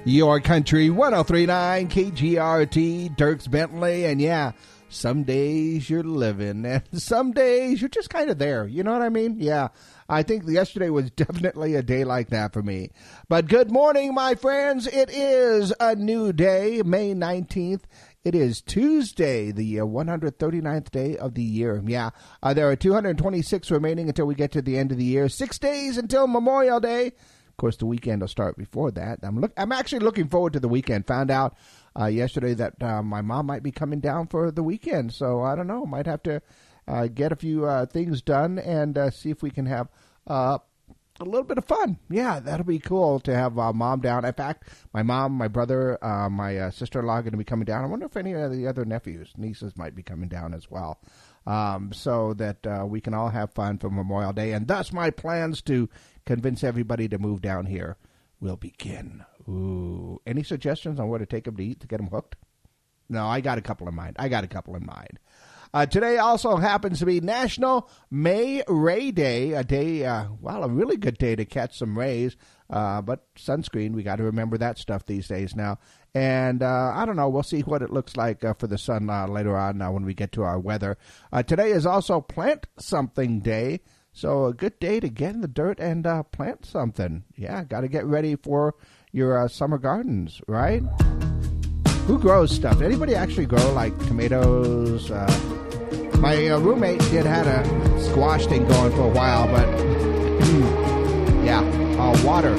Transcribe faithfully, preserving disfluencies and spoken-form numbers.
Your country, one oh three point nine K G R T, Dierks Bentley, and yeah, some days you're living, and some days you're just kind of there. You know what I mean? Yeah, I think yesterday was definitely a day like that for me. But good morning, my friends. It is a new day, May nineteenth. It is Tuesday, the uh, one hundred thirty-ninth day of the year. Yeah, uh, there are two hundred twenty-six remaining until we get to the end of the year. Six days until Memorial Day. Of course, the weekend will start before that. I'm look. I'm actually looking forward to the weekend. Found out uh, yesterday that uh, my mom might be coming down for the weekend. So I don't know. Might have to uh, get a few uh, things done and uh, see if we can have uh, a little bit of fun. Yeah, that'll be cool to have uh, mom down. In fact, my mom, my brother, uh, my uh, sister-in-law are going to be coming down. I wonder if any of the other nephews, nieces might be coming down as well. Um, so that uh, we can all have fun for Memorial Day. And thus my plans to convince everybody to move down here will begin. Ooh. Any suggestions on where to take them to eat to get them hooked? No, I got a couple in mind. I got a couple in mind. Uh, today also happens to be National May Ray Day, a day, uh, well, a really good day to catch some rays, uh, but sunscreen, we got to remember that stuff these days now. And uh, I don't know, we'll see what it looks like uh, for the sun uh, later on uh, when we get to our weather. Uh, today is also Plant Something Day, so a good day to get in the dirt and uh, plant something. Yeah, got to get ready for your uh, summer gardens, right? Who grows stuff? Anybody actually grow, like, tomatoes? Uh, my uh, roommate did had a squash thing going for a while, but, yeah, uh, water.